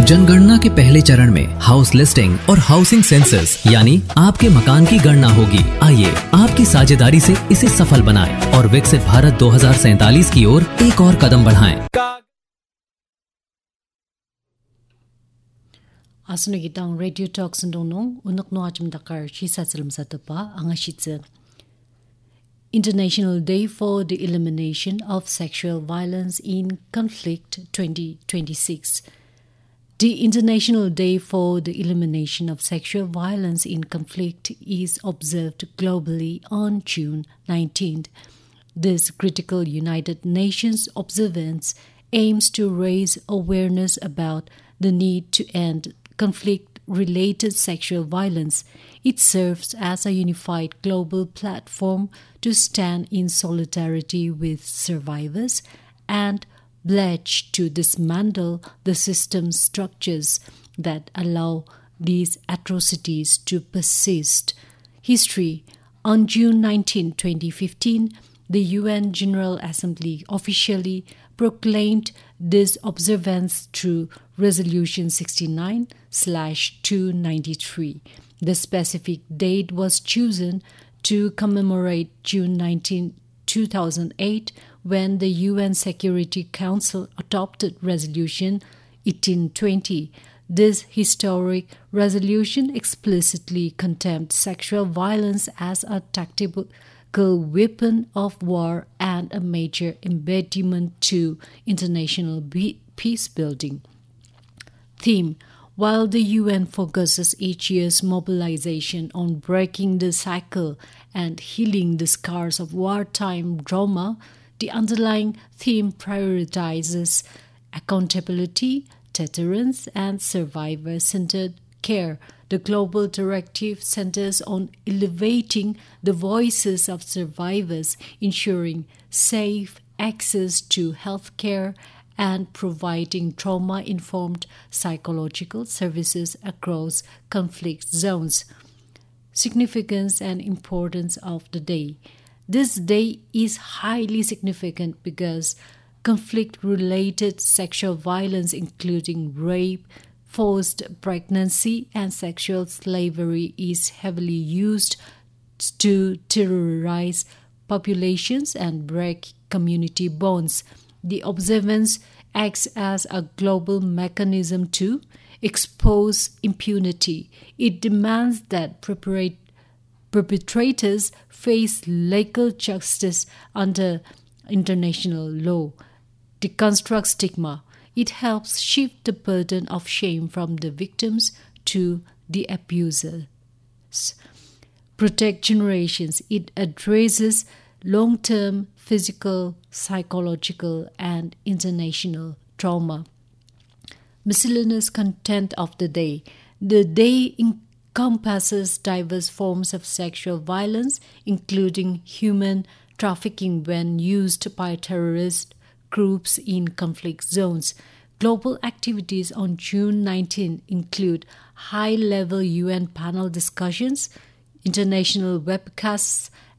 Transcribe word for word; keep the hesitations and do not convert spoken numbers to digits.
जनगणना के पहले चरण में हाउस लिस्टिंग और हाउसिंग सेंसस यानी आपके मकान की गणना होगी। आइए आपकी साझेदारी से इसे सफल बनाएं और विकसित भारत दो हज़ार सैंतालीस की ओर एक और कदम बढ़ाएं। Asunagitang Radio Talks ndonong unok no achim dakar chisa salam satapa angashitse. International Day for the Elimination of Sexual Violence in Conflict twenty twenty-six. The International Day for the Elimination of Sexual Violence in Conflict is observed globally on June nineteenth. This critical United Nations observance aims to raise awareness about the need to end conflict-related sexual violence. It serves as a unified global platform to stand in solidarity with survivors and pledge to dismantle the system structures that allow these atrocities to persist. History. On June nineteenth, twenty fifteen, the U N General Assembly officially proclaimed this observance through Resolution sixty-nine slash two ninety-three. The specific date was chosen to commemorate June nineteenth, two thousand eight, when the U N Security Council adopted Resolution eighteen twenty. This historic resolution explicitly condemned sexual violence as a tactical weapon of war and a major impediment to international peace building. Theme. While the U N focuses each year's mobilization on breaking the cycle and healing the scars of wartime trauma, the underlying theme prioritizes accountability, deterrence, and survivor-centered care. The global directive centers on elevating the voices of survivors, ensuring safe access to health care, and providing trauma-informed psychological services across conflict zones. Significance and importance of the day. This day is highly significant because conflict-related sexual violence, including rape, forced pregnancy, and sexual slavery, is heavily used to terrorize populations and break community bonds. The observance acts as a global mechanism to expose impunity. It demands that perpetrators face legal justice under international law, deconstruct stigma. It helps shift the burden of shame from the victims to the abusers. Protect generations. It addresses long-term physical, psychological, and international trauma. Miscellaneous content of the day. The day encompasses diverse forms of sexual violence, including human trafficking when used by terrorist groups in conflict zones. Global activities on June nineteenth include high-level U N panel discussions, international webcasts,